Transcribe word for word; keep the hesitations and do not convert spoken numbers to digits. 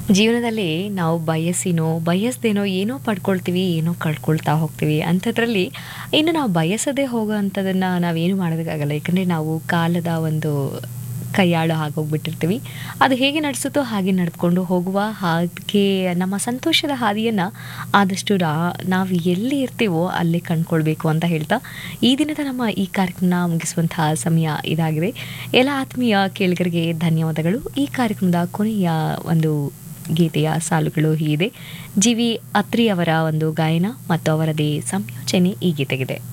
ಜೀವನದಲ್ಲಿ ನಾವು ಬಯಸಿನೋ ಬಯಸ್ದೇನೋ ಏನೋ ಪಡ್ಕೊಳ್ತೀವಿ ಏನೋ ಕಳ್ಕೊಳ್ತಾ ಹೋಗ್ತೀವಿ ಅಂಥದ್ರಲ್ಲಿ ಇನ್ನು ನಾವು ಬಯಸದೇ ಹೋಗೋ ಅಂಥದನ್ನು ನಾವೇನು ಮಾಡೋದಕ್ಕಾಗಲ್ಲ. ಯಾಕಂದರೆ ನಾವು ಕಾಲದ ಒಂದು ಕೈಯಾಳು ಆಗೋಗ್ಬಿಟ್ಟಿರ್ತೀವಿ. ಅದು ಹೇಗೆ ನಡೆಸುತ್ತೋ ಹಾಗೆ ನಡೆದುಕೊಂಡು ಹೋಗುವ, ಹಾಗೆ ನಮ್ಮ ಸಂತೋಷದ ಹಾದಿಯನ್ನು ಆದಷ್ಟು ರಾ ನಾವು ಎಲ್ಲಿ ಇರ್ತೀವೋ ಅಲ್ಲೇ ಕಂಡುಕೊಳ್ಬೇಕು ಅಂತ ಹೇಳ್ತಾ ಈ ದಿನದ ನಮ್ಮ ಈ ಕಾರ್ಯಕ್ರಮ ಮುಗಿಸುವಂತಹ ಸಮಯ ಇದಾಗಿದೆ. ಎಲ್ಲ ಆತ್ಮೀಯ ಕೇಳಿಗರಿಗೆ ಧನ್ಯವಾದಗಳು. ಈ ಕಾರ್ಯಕ್ರಮದ ಕೊನೆಯ ಒಂದು ಗೀತೆಯ ಸಾಲುಗಳು ಹೀಗಿದೆ. ಜಿ ವಿ ಅತ್ರಿ ಅವರ ಒಂದು ಗಾಯನ ಮತ್ತು ಅವರದೇ ಸಂಯೋಜನೆ ಈ ಗೀತೆಗಿದೆ.